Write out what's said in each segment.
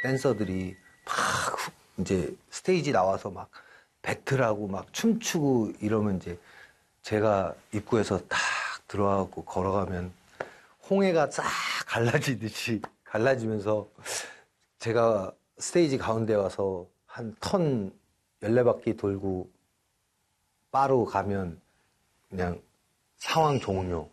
댄서들이 막 이제 스테이지 나와서 막 배틀하고 막 춤추고 이러면 이제 제가 입구에서 딱 들어가고 걸어가면 홍해가 싹 갈라지듯이 갈라지면서 제가 스테이지 가운데 와서 한 턴 14바퀴 돌고 바로 가면 그냥 상황 종료.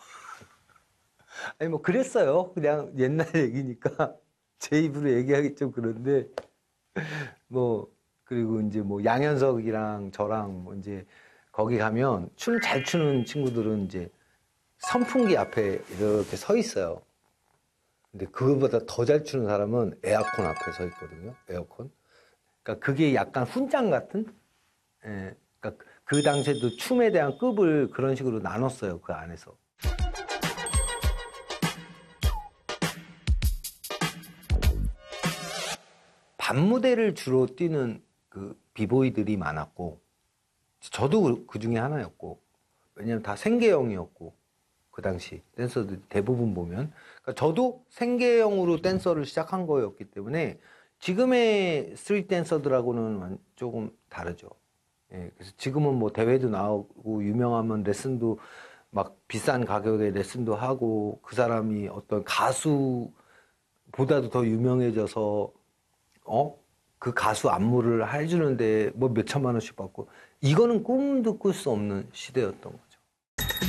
아니 뭐 그랬어요. 그냥 옛날 얘기니까 제 입으로 얘기하기 좀 그런데 뭐 그리고 이제 뭐 양현석이랑 저랑 뭐 이제 거기 가면 춤 잘 추는 친구들은 이제 선풍기 앞에 이렇게 서 있어요. 근데 그거보다 더 잘 추는 사람은 에어컨 앞에 서 있거든요. 에어컨. 그러니까 그게 약간 훈장 같은? 예. 그러니까 그 당시에도 춤에 대한 급을 그런 식으로 나눴어요. 그 안에서. 밤 무대를 주로 뛰는 그 비보이들이 많았고, 저도 그 중에 하나였고, 왜냐면 다 생계형이었고, 그 당시 댄서들 대부분 보면. 그러니까 저도 생계형으로 댄서를 시작한 거였기 때문에 지금의 스트릿 댄서들하고는 조금 다르죠. 예, 그래서 지금은 뭐 대회도 나오고 유명하면 레슨도 막 비싼 가격에 레슨도 하고 그 사람이 어떤 가수보다도 더 유명해져서 그 가수 안무를 해주는데 뭐 몇 천만 원씩 받고 이거는 꿈도 꿀 수 없는 시대였던 거예요.